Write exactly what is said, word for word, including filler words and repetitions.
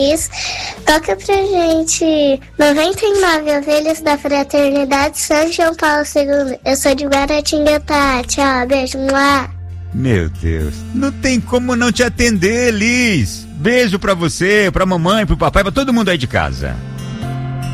Toca pra gente noventa e nove Ovelhas da Fraternidade São João Paulo segundo. Eu sou de Guaratinguetá. Tchau, beijo. Mua. Meu Deus, não tem como não te atender, Liz. Beijo pra você, pra mamãe, pro papai, pra todo mundo aí de casa.